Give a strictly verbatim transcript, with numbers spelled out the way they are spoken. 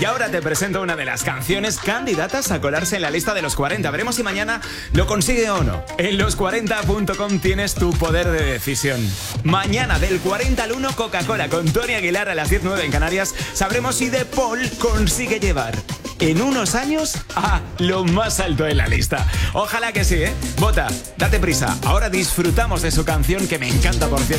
Y ahora te presento una de las canciones candidatas a colarse en la lista de los cuarenta. Veremos si mañana lo consigue o no. En los cuarenta punto com tienes tu poder de decisión. Mañana del cuarenta al uno, Coca-Cola con Tony Aguilar a las diez nueve en Canarias. Sabremos si De Paul consigue llevar en unos años a lo más alto en la lista. Ojalá que sí, ¿eh? Vota, date prisa. Ahora disfrutamos de su canción que me encanta, por cierto.